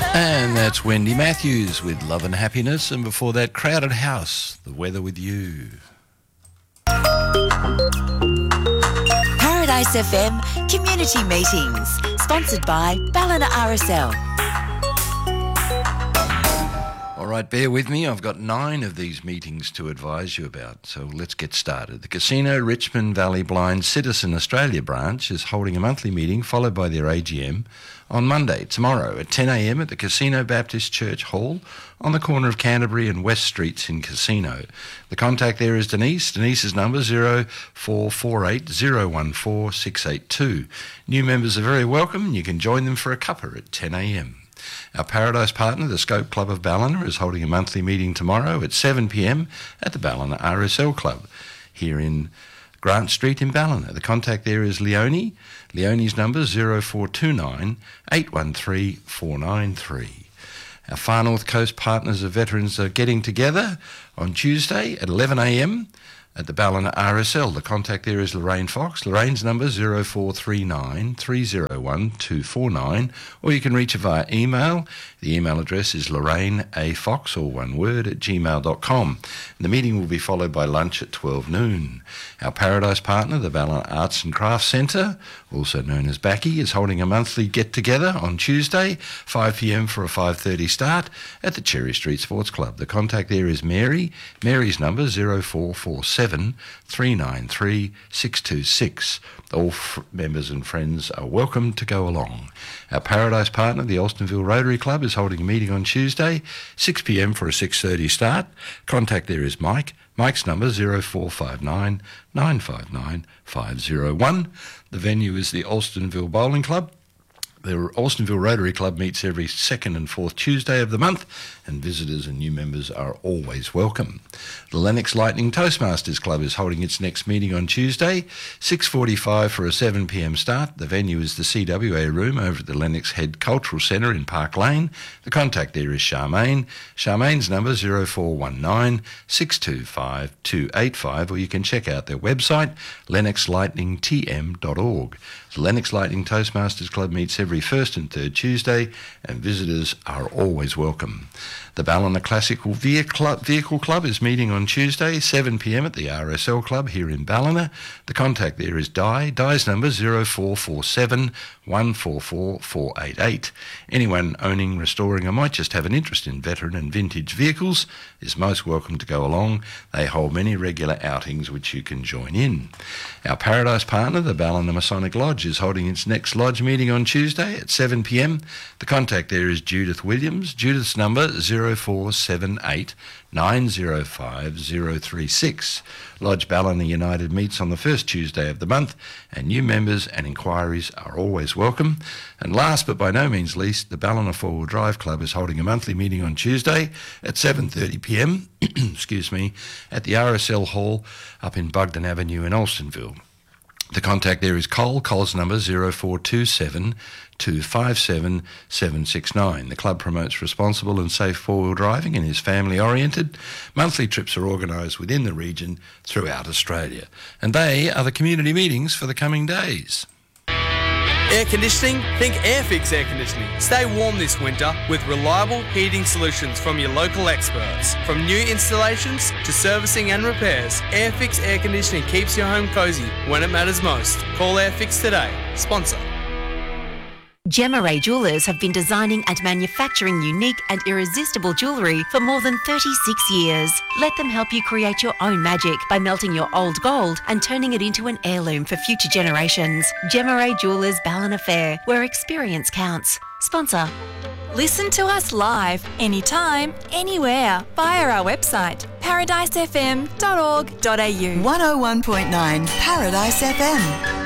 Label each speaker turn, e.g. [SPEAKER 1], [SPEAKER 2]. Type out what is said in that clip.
[SPEAKER 1] And that's Wendy Matthews with Love and Happiness, and before that, Crowded House, The Weather with You.
[SPEAKER 2] Paradise FM Community Meetings, sponsored by Ballina RSL.
[SPEAKER 1] All right, bear with me. I've got 9 of these meetings to advise you about, so let's get started. The Casino Richmond Valley Blind Citizen Australia branch is holding a monthly meeting followed by their AGM on Monday, tomorrow, at 10 a.m. at the Casino Baptist Church Hall on the corner of Canterbury and West Streets in Casino. The contact there is Denise. Denise's number 0448 014 682. New members are very welcome, and you can join them for a cuppa at 10 a.m. Our Paradise partner, the Scope Club of Ballina, is holding a monthly meeting tomorrow at 7 p.m. at the Ballina RSL Club here in Grant Street in Ballina. The contact there is Leonie. Leonie's number 0429 813 493. Our Far North Coast partners of veterans are getting together on Tuesday at 11 a.m. at the Ballina RSL. The contact there is Lorraine Fox. Lorraine's number 0439 301 249, or you can reach her via email. The email address is lorraineafox, all one word, at gmail.com. The meeting will be followed by lunch at 12 noon. Our Paradise partner, the Ballina Arts and Crafts Centre, also known as Backy, is holding a monthly get-together on Tuesday, 5 p.m. for a 5:30 start at the Cherry Street Sports Club. The contact there is Mary. Mary's number 0447 393 626. All members and friends are welcome to go along. Our Paradise partner, the Alstonville Rotary Club, is holding a meeting on Tuesday, 6 p.m. for a 6:30 start. Contact there is Mike. Mike's number 0459 959 501. The venue is the Alstonville Bowling Club. The Alstonville Rotary Club meets every second and fourth Tuesday of the month, and visitors and new members are always welcome. The Lennox Lightning Toastmasters Club is holding its next meeting on Tuesday, 6:45 for a 7 p.m. start. The venue is the CWA room over at the Lennox Head Cultural Centre in Park Lane. The contact there is Charmaine. Charmaine's number 0419 625 285, or you can check out their website, lennoxlightningtm.org. The Lennox Lightning Toastmasters Club meets every first and third Tuesday, and visitors are always welcome. The Ballina Classical Vehicle Club is meeting on Tuesday, 7 p.m. at the RSL Club here in Ballina. The contact there is Di. Di's number 0447 144 488. Anyone owning, restoring, or might just have an interest in veteran and vintage vehicles is most welcome to go along. They hold many regular outings which you can join in. Our Paradise partner, the Ballina Masonic Lodge, is holding its next lodge meeting on Tuesday at 7 p.m. The contact there is Judith Williams. Judith's number 0478 905 036. Lodge Ballina United meets on the first Tuesday of the month, and new members and inquiries are always welcome. And last but by no means least, the Ballina Four-Wheel Drive Club is holding a monthly meeting on Tuesday at 7:30 p.m. excuse me, at the RSL Hall up in Bugden Avenue in Alstonville. The contact there is Cole. Cole's number 0427 257 769. The club promotes responsible and safe four-wheel driving and is family-oriented. Monthly trips are organised within the region throughout Australia. And they are the community meetings for the coming days.
[SPEAKER 3] Air conditioning? Think Airfix Air Conditioning. Stay warm this winter with reliable heating solutions from your local experts. From new installations to servicing and repairs, Airfix Air Conditioning keeps your home cosy when it matters most. Call Airfix today. Sponsor.
[SPEAKER 2] Gemma Ray Jewellers have been designing and manufacturing unique and irresistible jewellery for more than 36 years. Let them help you create your own magic by melting your old gold and turning it into an heirloom for future generations. Gemma Ray Jewellers Ballina Fair, where experience counts. Sponsor.
[SPEAKER 4] Listen to us live, anytime, anywhere, via our website, paradisefm.org.au.
[SPEAKER 5] 101.9 Paradise FM.